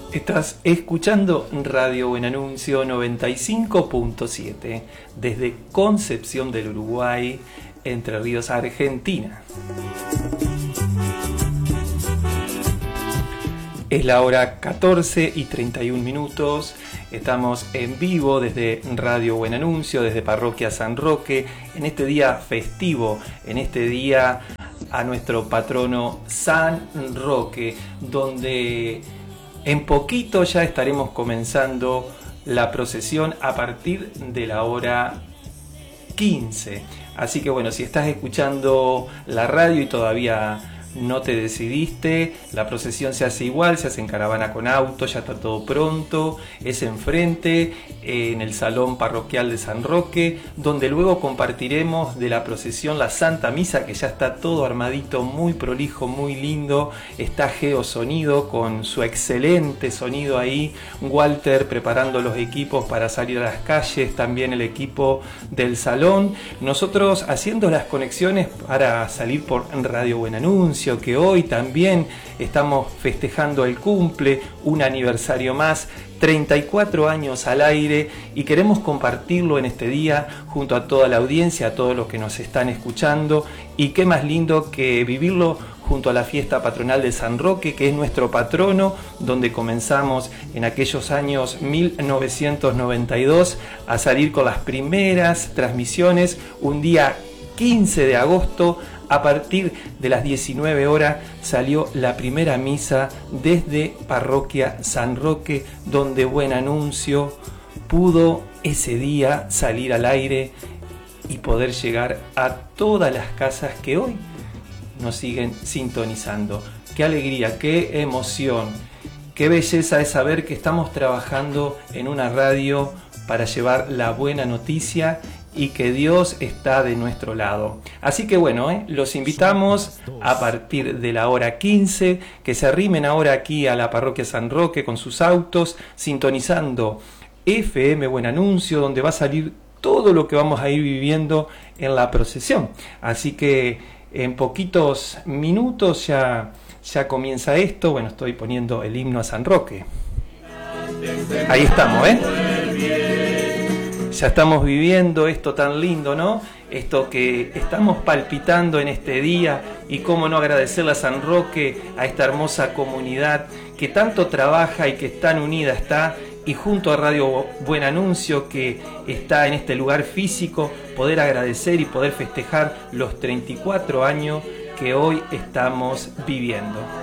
Estás escuchando Radio Buen Anuncio 95.7 desde Concepción del Uruguay, Entre Ríos, Argentina. Es la hora 14:31. Estamos en vivo desde Radio Buen Anuncio, desde Parroquia San Roque, en este día festivo, en este día a nuestro patrono San Roque, donde en poquito ya estaremos comenzando la procesión a partir de la hora 15. Así que bueno, si estás escuchando la radio y todavía no te decidiste, la procesión se hace igual, se hace en caravana con auto, ya está todo pronto, es enfrente, en el Salón Parroquial de San Roque, donde luego compartiremos de la procesión la Santa Misa, que ya está todo armadito, muy prolijo, muy lindo, está Geosonido con su excelente sonido ahí, Walter preparando los equipos para salir a las calles, también el equipo del salón, nosotros haciendo las conexiones para salir por Radio Buen Anuncio, que hoy también estamos festejando el cumple, un aniversario más, 34 años al aire, y queremos compartirlo en este día junto a toda la audiencia, a todos los que nos están escuchando, y qué más lindo que vivirlo junto a la fiesta patronal de San Roque, que es nuestro patrono, donde comenzamos en aquellos años 1992 a salir con las primeras transmisiones, un día 15 de agosto, a partir de las 19 horas salió la primera misa desde Parroquia San Roque, donde Buen Anuncio pudo ese día salir al aire y poder llegar a todas las casas que hoy nos siguen sintonizando. Qué alegría, qué emoción, qué belleza es saber que estamos trabajando en una radio para llevar la buena noticia y que Dios está de nuestro lado. Así que bueno, los invitamos a partir de la hora 15, que se arrimen ahora aquí a la Parroquia San Roque con sus autos, sintonizando FM Buen Anuncio, donde va a salir todo lo que vamos a ir viviendo en la procesión. Así que en poquitos minutos ya comienza esto. Bueno, estoy poniendo el himno a San Roque. Ahí estamos, Ya estamos viviendo esto tan lindo, ¿no? Esto que estamos palpitando en este día, y cómo no agradecerle a San Roque, a esta hermosa comunidad que tanto trabaja y que tan unida está, y junto a Radio Buen Anuncio, que está en este lugar físico, poder agradecer y poder festejar los 34 años que hoy estamos viviendo.